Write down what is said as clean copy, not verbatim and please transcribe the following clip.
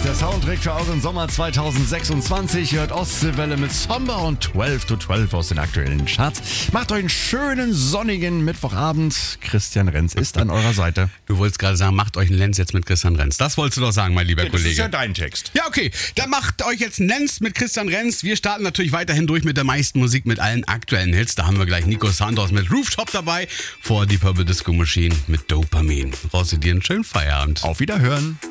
der Soundtrack für euren Sommer 2026. Ihr hört Ostseewelle mit Somber und 12 to 12 aus den aktuellen Charts. Macht euch einen schönen sonnigen Mittwochabend. Christian Renz ist an eurer Seite. Du wolltest gerade sagen, macht euch einen Lenz jetzt mit Christian Renz. Das wolltest du doch sagen, mein lieber Kollege. Das ist ja dein Text. Ja, okay. Dann macht euch jetzt einen Lenz mit Christian Renz. Wir starten natürlich weiterhin durch mit der meisten Musik, mit allen aktuellen Hits. Da haben wir gleich Nico Santos mit Rooftop dabei. Vor die Purple Disco Machine mit Dopamin. Rossi, dir einen schönen Feierabend. Auf Wiederhören.